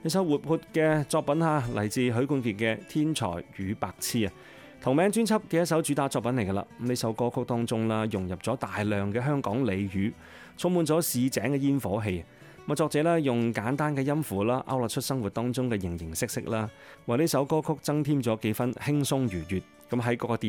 呢首活潑嘅作品嚟自許冠傑嘅《天才與白痴》啊，同名專輯嘅一首主打作品嚟㗎啦。呢首歌曲當中啦，融入咗大量嘅香港俚語，充滿咗市井嘅煙火氣。作者咧用簡單嘅音符啦，勾勒出生活當中嘅形形色色啦，為呢首歌曲增添咗幾分輕鬆愉悅。咁喺嗰個